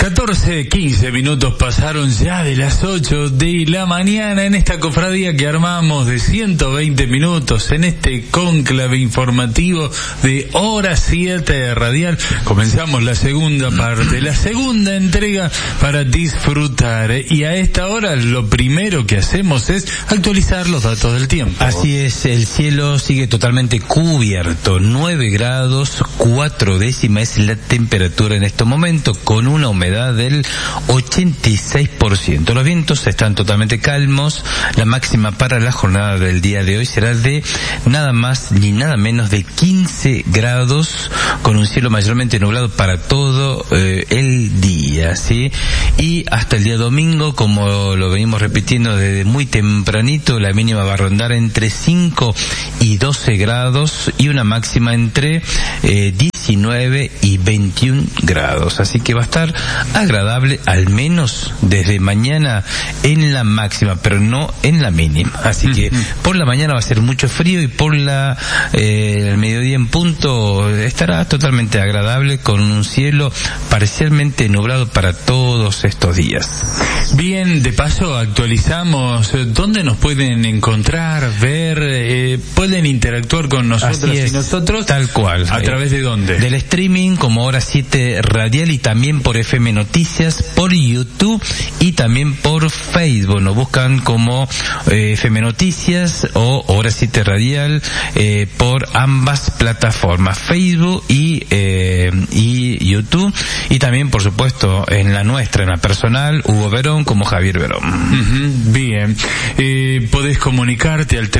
15 minutos pasaron ya de las 8 de la mañana en esta cofradía que armamos de 120 minutos en este cónclave informativo de Hora 7 Radial. Comenzamos la segunda parte, la segunda entrega para disfrutar, y a esta hora lo primero que hacemos es actualizar los datos del tiempo. Así es, el cielo sigue totalmente cubierto, 9 grados 4 décimas es la temperatura en este momento, con una humedad del 86%. Los vientos están totalmente calmos. La máxima para la jornada del día de hoy será de nada más ni nada menos de 15 grados, con un cielo mayormente nublado para todo el día, ¿sí? Y hasta el día domingo, como lo venimos repitiendo desde muy tempranito, la mínima va a rondar entre 5 y 12 grados y una máxima entre 19 y 21 grados. Así que va a estar agradable, al menos desde mañana en la máxima, pero no en la mínima. Así que por la mañana va a ser mucho frío y por el mediodía en punto estará totalmente agradable, con un cielo parcialmente nublado para todos estos días. Bien, de paso actualizamos dónde nos pueden encontrar, ver, pueden interactuar con nosotros y nosotros. Tal cual. ¿A través de dónde? Del streaming como Hora 7 Radial, y también por FM Noticias, por YouTube y también por Facebook. Nos buscan como FM Noticias o Hora 7 Radial por ambas plataformas, Facebook y YouTube, y también por supuesto en la nuestra, en la personal, Hugo Verón como Javier Verón. Bien, podés comunicarte al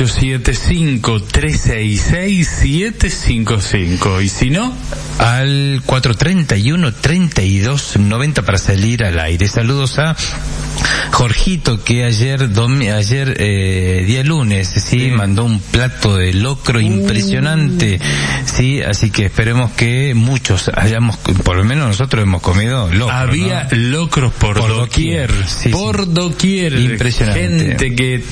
3875-366-755, y si no, al 431-3290 para salir al aire. Saludos a Jorgito, que ayer día lunes, sí, mandó un plato de locro impresionante, sí, así que esperemos que muchos hayamos, por lo menos nosotros hemos comido locro. Había, ¿no?, locros por doquier, doquier, impresionante. Gente que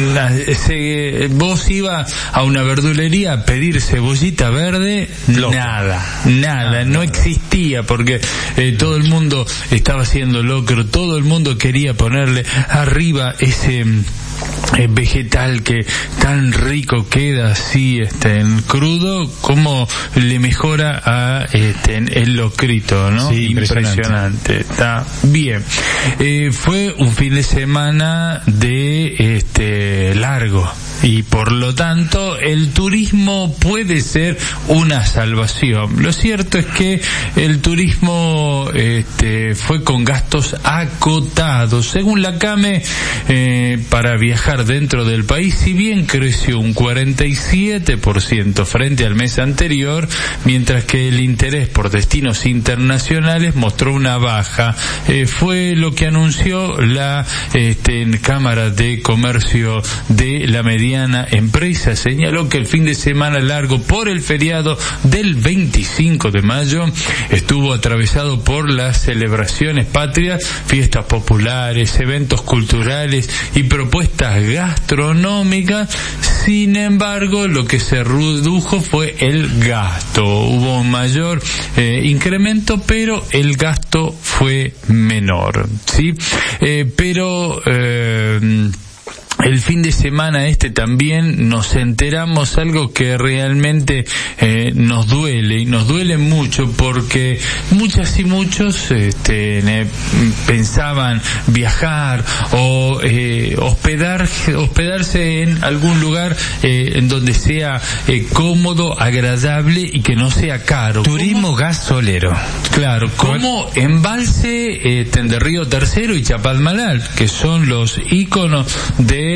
vos ibas a una verdulería a pedir cebollita verde, nada, no existía, porque todo el mundo estaba haciendo locro, todo el mundo quería ponerle arriba ese vegetal que tan rico queda así en crudo, como le mejora a el locrito, ¿no? Sí, impresionante. Está bien. Fue un fin de semana de largo, y por lo tanto el turismo puede ser una salvación. Lo cierto es que el turismo fue con gastos acotados. Según la CAME, para viajar dentro del país, si bien creció un 47% frente al mes anterior, mientras que el interés por destinos internacionales mostró una baja. Fue lo que anunció la Cámara de Comercio de la Mediana Empresa. Señaló que el fin de semana largo por el feriado del 25 de mayo estuvo atravesado por las celebraciones patrias, fiestas populares, eventos culturales y propuestas gastronómicas. Sin embargo, lo que se redujo fue el gasto. Hubo un mayor incremento, pero el gasto fue menor, ¿sí? El fin de semana también nos enteramos algo que realmente nos duele, y nos duele mucho, porque muchas y muchos pensaban viajar o hospedarse en algún lugar en donde sea cómodo, agradable y que no sea caro. Turismo gasolero. Claro, como Embalse de Río Tercero y Chapadmalal, que son los íconos de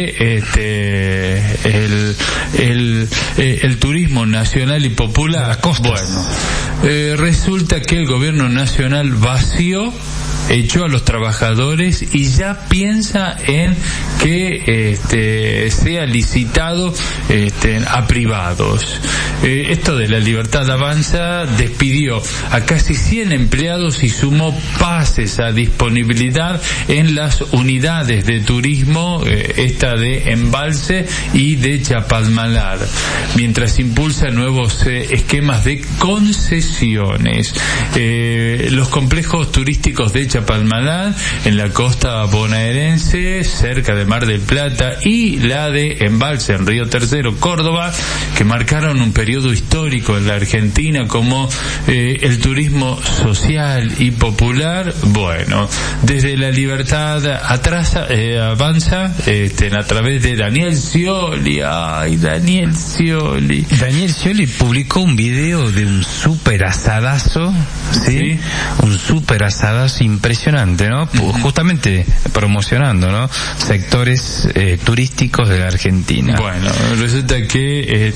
el turismo nacional y popular. Las costas. Bueno, resulta que el gobierno nacional vació echó a los trabajadores y ya piensa en que sea licitado a privados. Esto de La Libertad Avanza despidió a casi 100 empleados y sumó pases a disponibilidad en las unidades de turismo, esta de Embalse y de Chapalmalal, mientras impulsa nuevos esquemas de concesiones. Los complejos turísticos de Chapalmalal, en la costa bonaerense, cerca de Mar del Plata, y la de Embalse, en Río Tercero, Córdoba, que marcaron un periodo histórico en la Argentina como el turismo social y popular. Bueno, desde La Libertad avanza a través de Daniel Scioli. Ay, Daniel Scioli publicó un video de un super asadazo, ¿sí? Un super asadazo impresionante, ¿no? Justamente promocionando, ¿no? Sectores turísticos de la Argentina. Bueno, resulta que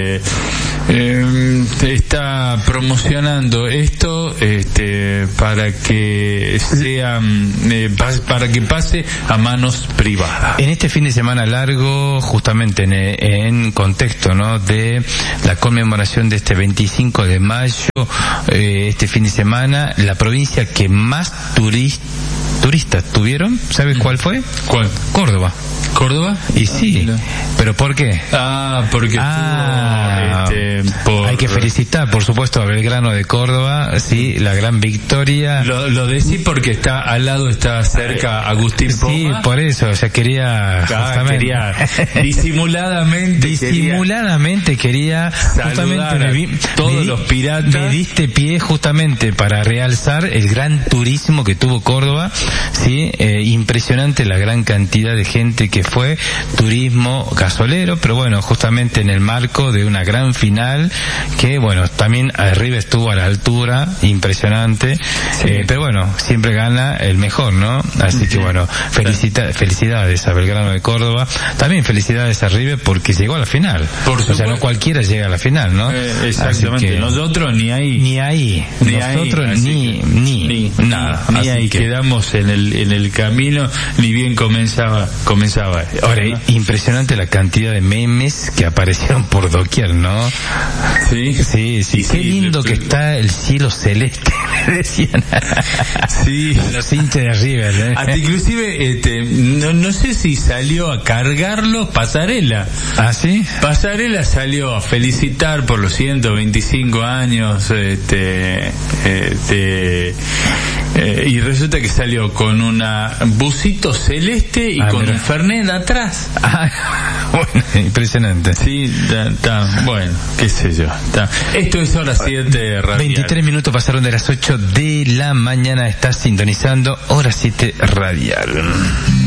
está promocionando esto para que sea para que pase a manos privadas. En este fin de semana largo, justamente en contexto, ¿no?, de la conmemoración de este 25 de mayo, este fin de semana, la provincia que más turistas tuvieron, ¿sabes cuál fue? ¿Cuál? Córdoba. ¿Córdoba? Y sí, ¿pero por qué? Porque hay que felicitar, por supuesto, a Belgrano de Córdoba, sí, la gran victoria. Lo decís porque está cerca Agustín Poma. Sí, por eso, o sea, quería disimuladamente quería justamente todos los piratas. Me diste pie justamente para realzar el gran turismo que tuvo Córdoba, sí, impresionante la gran cantidad de gente que fue, turismo gasolero, pero bueno, justamente en el marco de una gran final que, bueno, también arriba estuvo a la altura, impresionante, sí. Pero bueno, siempre gana el mejor, ¿no? Así que bueno, felicidades a Belgrano de Córdoba, también felicidades a River porque llegó a la final. Por supuesto. O sea, no cualquiera llega a la final, ¿no? Exactamente. Que nosotros ni ahí. Nosotros ni nada. Ni ahí que quedamos en el camino, ni bien comenzaba. Ahora, impresionante la cantidad de memes que aparecieron por doquier, ¿no? Sí. Qué lindo que está el cielo celeste, me decían. Sí. Los hinchas de River, ¿eh? Hasta inclusive, no sé si salió a cargarlo Pasarela. ¿Ah, sí? Pasarela salió a felicitar por los 125 años, y resulta que salió con una busito celeste y con un Fernet atrás. Bueno, impresionante. Sí, bueno, qué sé yo. Esto es Hora 7 Radial. 23 minutos pasaron de las 8 de la mañana. Estás sintonizando Hora 7 Radial.